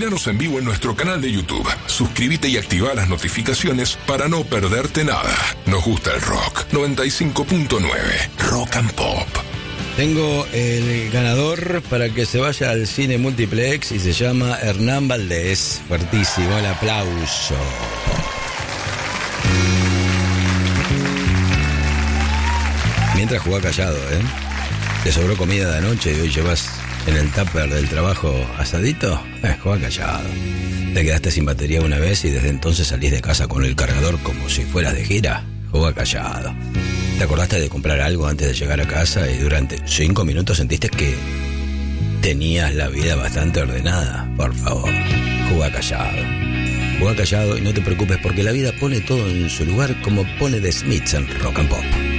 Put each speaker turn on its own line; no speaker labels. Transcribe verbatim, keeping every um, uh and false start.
Míranos en vivo en nuestro canal de YouTube. Suscríbete y activa las notificaciones para no perderte nada. Nos gusta el rock. noventa y cinco punto nueve Rock and Pop.
Tengo el ganador para que se vaya al cine multiplex y se llama Hernán Valdés. Fuertísimo el aplauso. Mientras jugá callado, ¿eh? ¿Te sobró comida de anoche y hoy llevas en el tupper del trabajo asadito? Eh, jugá callado. Te quedaste sin batería una vez y desde entonces salís de casa con el cargador como si fueras de gira. Jugá callado. ¿Te acordaste de comprar algo antes de llegar a casa y durante cinco minutos sentiste que tenías la vida bastante ordenada? Por favor, jugá callado. Jugá callado y no te preocupes porque la vida pone todo en su lugar como pone The Smiths en Rock and Pop.